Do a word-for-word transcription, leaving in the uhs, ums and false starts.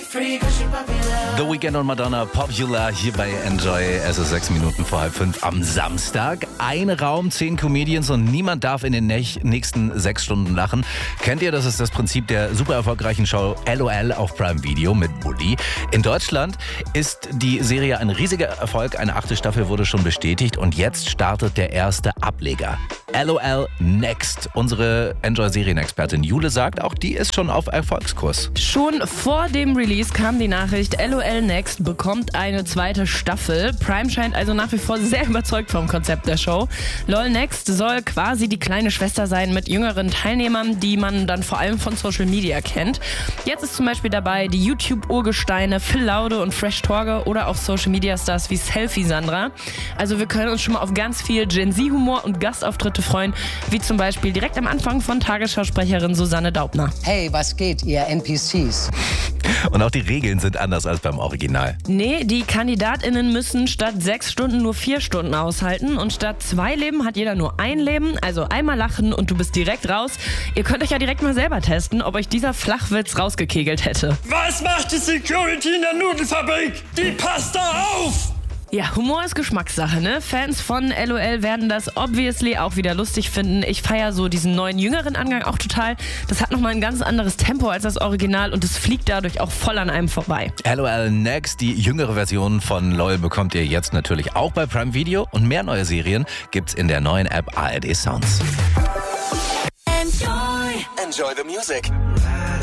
The Weeknd und Madonna, Popular hier bei Enjoy. Es ist sechs Minuten vor halb fünf am Samstag. Ein Raum, zehn Comedians und niemand darf in den nächsten sechs Stunden lachen. Kennt ihr, das ist das Prinzip der super erfolgreichen Show L O L auf Prime Video mit Bully. In Deutschland ist die Serie ein riesiger Erfolg. Eine achte Staffel wurde schon bestätigt und jetzt startet der erste Ableger. L O L Next. Unsere Enjoy-Serienexpertin Jule sagt, auch die ist schon auf Erfolgskurs. Schon vor dem Release kam die Nachricht, L O L Next bekommt eine zweite Staffel. Prime scheint also nach wie vor sehr überzeugt vom Konzept der Show. LOL Next soll quasi die kleine Schwester sein mit jüngeren Teilnehmern, die man dann vor allem von Social Media kennt. Jetzt ist zum Beispiel dabei die YouTube-Urgesteine Phil Laude und Fresh Torge oder auch Social-Media-Stars wie Selfie Sandra. Also wir können uns schon mal auf ganz viel Gen-Z-Humor und Gastauftritte freuen, wie zum Beispiel direkt am Anfang von Tagesschausprecherin Susanne Daubner. Hey, was geht, ihr N P Cs? Und auch die Regeln sind anders als beim Original. Nee, die KandidatInnen müssen statt sechs Stunden nur vier Stunden aushalten und statt zwei Leben hat jeder nur ein Leben, also einmal lachen und du bist direkt raus. Ihr könnt euch ja direkt mal selber testen, ob euch dieser Flachwitz rausgekegelt hätte. Was macht die Security in der Nudelfabrik? Die passt da auf! Ja, Humor ist Geschmackssache, ne? Fans von L O L werden das obviously auch wieder lustig finden. Ich feiere so diesen neuen, jüngeren Angang auch total. Das hat nochmal ein ganz anderes Tempo als das Original und es fliegt dadurch auch voll an einem vorbei. L O L Next, die jüngere Version von LOL, bekommt ihr jetzt natürlich auch bei Prime Video und mehr neue Serien gibt's in der neuen App A R D Sounds. Enjoy. Enjoy the music.